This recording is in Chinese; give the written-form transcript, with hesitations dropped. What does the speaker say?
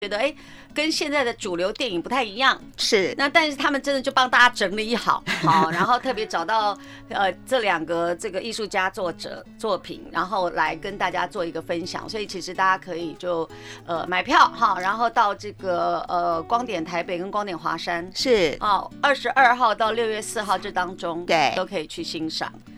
觉得跟现在的主流电影不太一样， 是。 那但是他们真的就帮大家整理好，然后特别找到这2个这个艺术家作者作品，然后来跟大家做一个分享。所以其实大家可以就买票哈，然后到这个光点台北跟光点华山是 22号到6月4号这当中， 对， 都可以去欣赏。